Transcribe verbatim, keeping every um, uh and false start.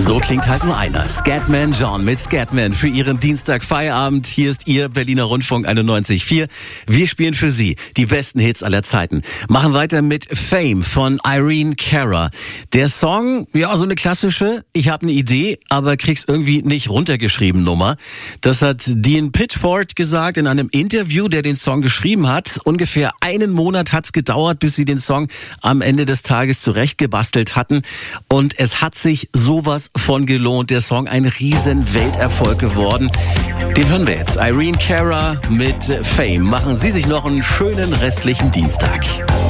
So klingt halt nur einer. Scatman John mit Scatman für Ihren Dienstag Feierabend. Hier ist Ihr Berliner Rundfunk einundneunzig Komma vier. Wir spielen für Sie die besten Hits aller Zeiten. Machen weiter mit Fame von Irene Cara. Der Song, ja, so eine klassische, ich habe eine Idee, aber krieg's irgendwie nicht runtergeschrieben Nummer. Das hat Dean Pitchford gesagt in einem Interview, der den Song geschrieben hat. Ungefähr einen Monat hat's gedauert, bis sie den Song am Ende des Tages zurechtgebastelt hatten. Und es hat sich sowas von gelohnt. Der Song ein riesen Welterfolg geworden. Den hören wir jetzt. Irene Cara mit Fame. Machen Sie sich noch einen schönen restlichen Dienstag.